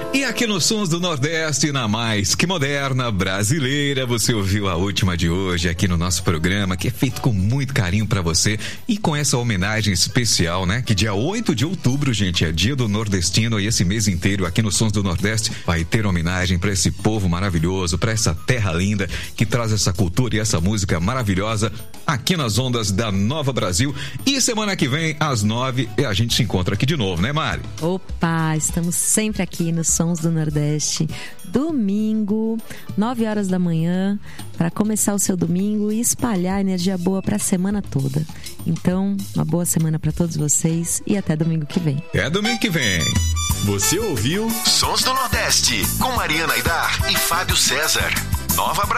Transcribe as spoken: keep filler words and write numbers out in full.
E aqui nos Sons do Nordeste, na mais que moderna brasileira, você ouviu a última de hoje aqui no nosso programa, que é feito com muito carinho pra você e com essa homenagem especial, né? Que dia oito de outubro, gente, é dia do nordestino e esse mês inteiro aqui nos Sons do Nordeste vai ter homenagem pra esse povo maravilhoso, pra essa terra linda que traz essa cultura e essa música maravilhosa aqui nas ondas da Nova Brasil. E semana que vem, às nove, a gente se encontra aqui de novo, né, Mari? Opa, estamos sempre aqui nos Sons do Nordeste, domingo, nove horas da manhã, para começar o seu domingo e espalhar energia boa para a semana toda. Então, uma boa semana para todos vocês e até domingo que vem. É domingo que vem. Você ouviu Sons do Nordeste com Mariana Aidar e Fábio César. Nova Brasil.